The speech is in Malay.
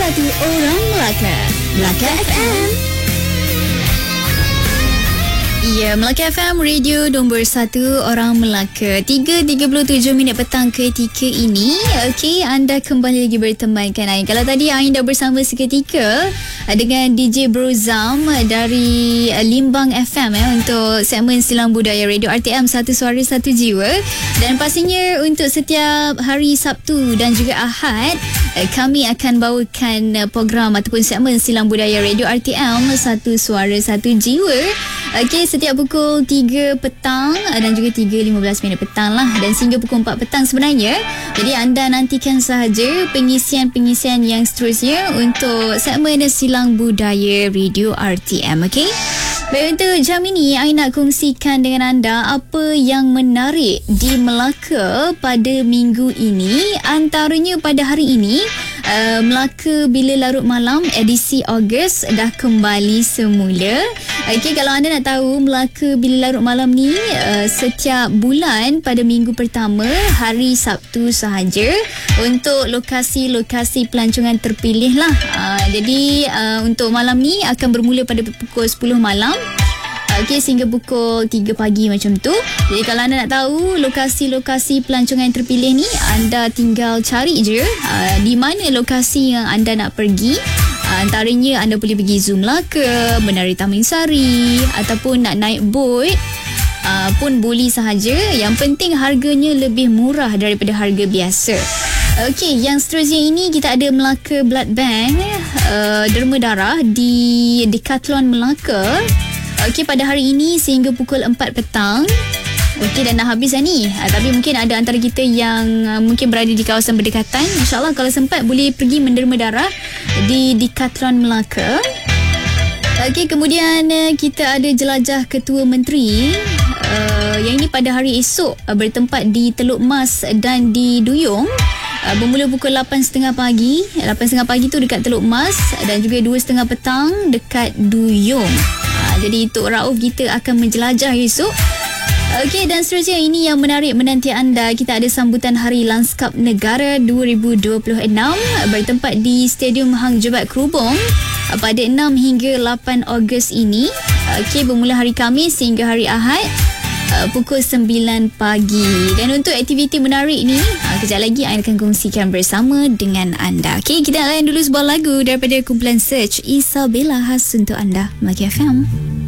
satu orang Melaka. Melaka FM. Ya, Melaka FM, radio nombor 1 orang Melaka. 3.37 minit petang ketika ini. Okey, anda kembali lagi bertemankan Ain. Kalau tadi Ain dah bersama seketika dengan DJ Brozam dari Limbang FM untuk segmen Silang Budaya Radio RTM Satu Suara Satu Jiwa. Dan pastinya untuk setiap hari Sabtu dan juga Ahad, kami akan bawakan program ataupun segmen Silang Budaya Radio RTM Satu Suara Satu Jiwa. Okey, setiap pukul 3 petang dan juga 3.15 minit petang lah, dan sehingga pukul 4 petang sebenarnya. Jadi anda nantikan sahaja pengisian-pengisian yang seterusnya untuk segmen Silang Budaya Radio RTM. Okey, baik, untuk jam ini saya nak kongsikan dengan anda apa yang menarik di Melaka pada minggu ini. Antaranya pada hari ini, Melaka Bila Larut Malam edisi Ogos dah kembali semula. Okey, kalau anda nak tahu, Melaka Bila Larut Malam ni setiap bulan pada minggu pertama hari Sabtu sahaja untuk lokasi-lokasi pelancongan terpilih lah. Jadi untuk malam ni akan bermula pada pukul 10 malam. Okey, sehingga pukul 3 pagi macam tu. Jadi kalau anda nak tahu lokasi-lokasi pelancongan yang terpilih ni, anda tinggal cari je di mana lokasi yang anda nak pergi. Antaranya anda boleh pergi Zoo Melaka, Menara Taman Sari, ataupun nak naik bot pun boleh sahaja. Yang penting harganya lebih murah daripada harga biasa. Okey, yang seterusnya ini kita ada Melaka Blood Bank derma darah di Decathlon Melaka. Okey, pada hari ini sehingga pukul 4 petang. Okey, dah nak habis dah ni. Tapi mungkin ada antara kita yang mungkin berada di kawasan berdekatan. InsyaAllah kalau sempat boleh pergi menderma darah di Decathlon Melaka. Okey, kemudian kita ada jelajah Ketua Menteri. Yang ini pada hari esok bertempat di Teluk Mas dan di Duyung. Bermula pukul 8.30 pagi. 8.30 pagi tu dekat Teluk Mas, dan juga 2.30 petang dekat Duyung. Jadi Tok Rauf kita akan menjelajah esok. Okey, dan seterusnya ini yang menarik menanti anda. Kita ada sambutan Hari Lanskap Negara 2026 bertempat di Stadium Hang Jebat Kerubong pada 6 hingga 8 Ogos ini. Okey, bermula hari Khamis hingga hari Ahad pukul 9 pagi. Dan untuk aktiviti menarik ni, kejap lagi saya akan kongsikan bersama dengan anda. Okey, kita layan dulu sebuah lagu daripada kumpulan Search, Isabella khas untuk anda, Melaka FM.